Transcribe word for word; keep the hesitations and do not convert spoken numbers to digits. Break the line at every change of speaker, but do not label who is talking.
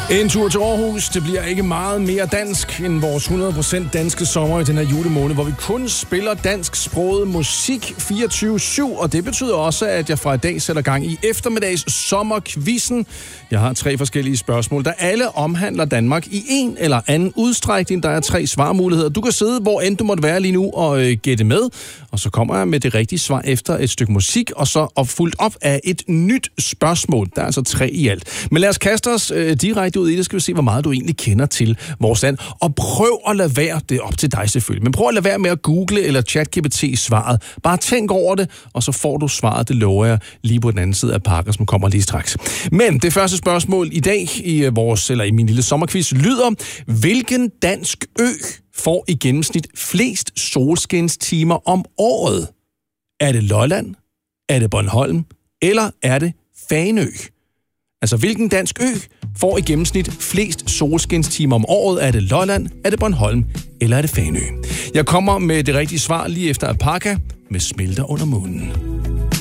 En tur til Aarhus. Det bliver ikke meget mere dansk end vores hundrede procent danske sommer i den her julemåned, hvor vi kun spiller dansksproget musik fireogtyve syv, og det betyder også, at jeg fra i dag sætter gang i eftermiddags sommerquizzen. Jeg har tre forskellige spørgsmål, der alle omhandler Danmark i en eller anden udstrækning. Der er tre svarmuligheder. Du kan sidde, hvor end du måtte være lige nu, og øh, gætte med, og så kommer jeg med det rigtige svar efter et stykke musik, og så opfulgt op af et nyt spørgsmål. Der er altså tre i alt. Men lad os kaste os øh, direkte ud i det, skal vi se, hvor meget du egentlig kender til vores land. Og prøv at lade være, det er op til dig selvfølgelig, men prøv at lade være med at google eller ChatGPT svaret. Bare tænk over det, og så får du svaret, det lover jeg, lige på den anden side af pakken, som kommer lige straks. Men det første spørgsmål i dag i vores, eller i min lille sommerquiz lyder: hvilken dansk ø får i gennemsnit flest solskinstimer om året? Er det Lolland? Er det Bornholm? Eller er det Fanø? Altså, hvilken dansk ø får i gennemsnit flest solskinstimer om året? Er det Lolland, er det Bornholm, eller er det Fanø? Jeg kommer med det rigtige svar lige efter Alpaca med Smelter under munden.